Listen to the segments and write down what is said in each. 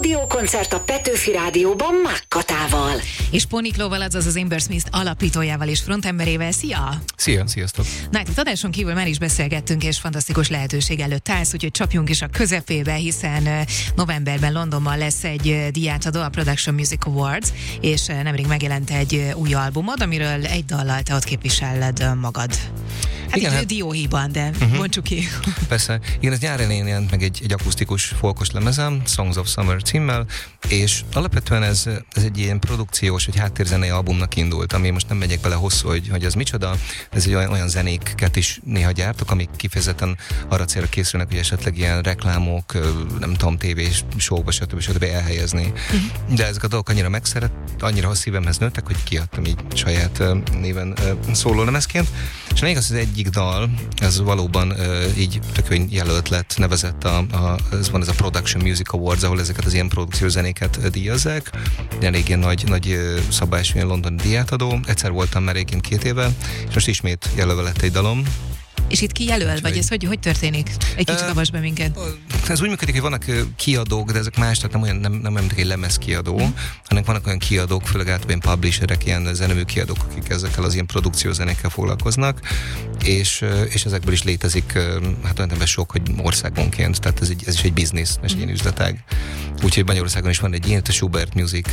Stúdiókoncert a Petőfi Rádióban Mákkatával. És Poniklóval, azaz az Amber Smith alapítójával és frontemberével. Szia! Szia, sziasztok! Na, itt adáson kívül már is beszélgettünk, és fantasztikus lehetőség előtt állsz, úgyhogy csapjunk is a közepébe, hiszen novemberben Londonban lesz egy díjátadó, a Production Music Awards, és nemrég megjelent egy új albumod, amiről egy dallal te ott képviseled magad. Hát igen, egy dióhéjban, de mondjuk ki. Persze. Igen, ez nyár elején jelent meg egy akusztikus folkos lemezem, Songs of Summer címmel, és alapvetően ez egy ilyen produkciós, vagy háttérzenei albumnak indult, ami most nem megyek bele hosszú, hogy az micsoda. Ez egy olyan zenéket is néha gyártok, amik kifejezetten arra célra készülnek, hogy esetleg ilyen reklámok, nem tudom, tévés showba, stb. Elhelyezni. De ezek a dolgok annyira a szívemhez nőttek, hogy kiadtam így saját néven szóló lemezként. És még az egyik dal, ez valóban így tök jelölt lett, nevezett ez van ez a Production Music Awards, ahol ezeket az ilyen produkciós zenéket díjazzák. Elég ilyen nagy szabású ilyen londoni díjátadó. Egyszer voltam már régén 2 éve, és most ismét jelölve lett egy dalom. És itt ki jelöl, vagy ez hogy történik? Egy kicsit avasd be minket. Ez úgy működik, hogy vannak kiadók, de ezek más, tehát nem mint egy lemez kiadó, hanem vannak olyan kiadók, főleg általában kiadók, ilyen zenemű kiadók, akik ezekkel az ilyen produkciózenékkel foglalkoznak, és ezekből is létezik, hát olyan sok, hogy országonként, tehát ez is egy biznisz, és ilyen üzletág. Úgyhogy Magyarországon is van egy ilyen, a Schubert Music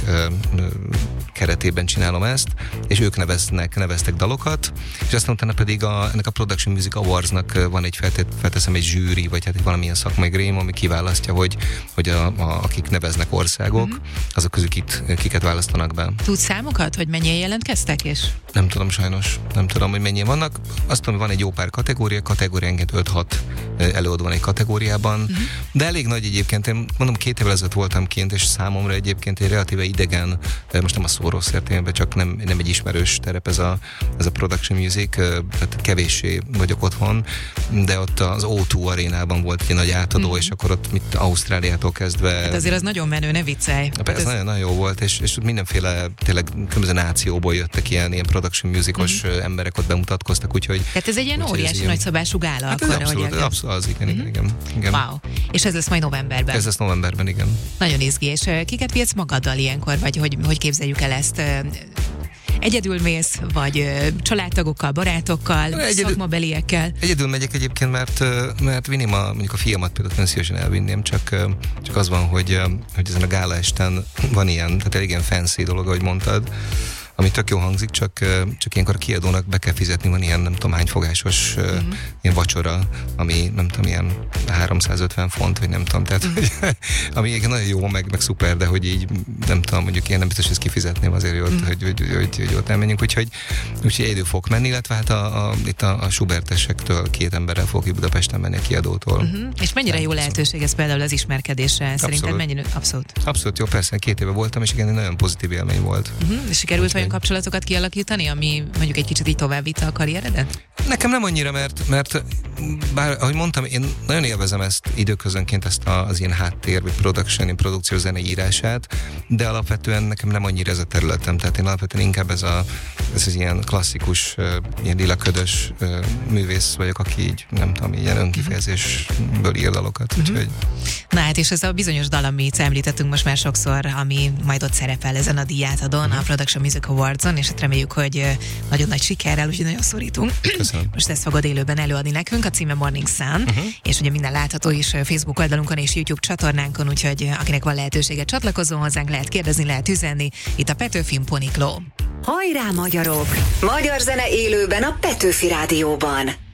keretében csinálom ezt, és ők neveztek dalokat, és aztán utána pedig ennek a Production Music Awards-nak van egy felteszem egy zsűri, vagy hát egy valamilyen szakmai grém, ami kiválasztja, hogy akik neveznek országok, azok közül kiket választanak be. Tudsz számokat, hogy mennyien jelentkeztek és? Nem tudom sajnos, nem tudom, hogy mennyien vannak. Azt tudom, hogy van egy jó pár kategóriánként 5-6 előadó van egy kategóriában, de elég nagy egyébként. Én mondom, 2 évvel ezelőtt voltam kint, és számomra egyébként egy relatíve idegen, most nem a szó rossz értelemben, csak nem egy ismerős terep ez a Production Music, tehát kevéssé vagyok otthon, de ott az O2 arénában volt egy nagy átadó, és akkor ott Ausztráliától kezdve... Hát azért az nagyon menő, ne viccelj. Ez nagyon jó volt, és mindenféle tényleg különböző nációból jöttek ilyen production musicos emberek ott bemutatkoztak, úgyhogy... Tehát ez egy ilyen óriási nagyszabású gála. Hát ez abszolút, az, igen. Wow. És ez lesz majd novemberben? Ez lesz novemberben, igen. Nagyon izgi, és kiket vihetsz magaddal ilyenkor, vagy hogy képzeljük el ezt? Egyedül mész, vagy családtagokkal, barátokkal, szakmabeliekkel? Egyedül megyek egyébként, mert vinném mondjuk a fiamat például nagyon szívesen elvinném, csak az van, hogy ezen a gála esten van ilyen, tehát elég ilyen fancy dolog, ahogy mondtad, ami tök jó hangzik, csak ilyenkor a kiadónak be kell fizetni, van ilyen nem tudom hány fogásos ilyen vacsora, ami nem tudom, ilyen 350 font, vagy nem tudom, tehát ami nagyon jó, meg szuper, de hogy így nem tudom, mondjuk ilyen nem biztos, hogy ezt kifizetném azért, hogy ott elmenjünk, úgyhogy egyedül fog menni, illetve hát itt a Schubertesektől 2 emberrel fog ki Budapesten menni a kiadótól. És mennyire jó lehetőség ez például az ismerkedésre? Szerinted mennyire? Abszolút jó, persze, 2 éve voltam, és igen, nagyon pozitív élmény volt. És sikerült olyan kapcsolatokat kialakítani, ami mondjuk egy kicsit így tovább vitte a karrieredet? Nekem nem annyira, mert bár, ahogy mondtam, én nagyon élvezem időközönként ezt az ilyen háttér, vagy produkció zene írását, de alapvetően nekem nem annyira ez a területem, tehát én alapvetően inkább ez az ilyen klasszikus, ilyen lilaködös művész vagyok, aki így, nem tudom, ilyen önkifejezésből ír dalokat, úgyhogy... Na hát, és ez a bizonyos dal, amit említettünk most már sokszor, ami majd ott szerepel ezen a díjátadón, a Production Music Awardson, és hát reméljük, hogy nagyon nagy sikerrel, úgyhogy nagyon szorítunk. Köszönöm. Most ezt fogod élőben előadni nekünk, a címe Morning Sun, és ugye minden látható is Facebook oldalunkon és YouTube csatornánkon, úgyhogy akinek van lehetősége csatlakozzon hozzánk, lehet kérdezni, lehet üzenni, itt a Petőfin Ponikló. Hajrá magyarok! Magyar zene élőben a Petőfi Rádióban.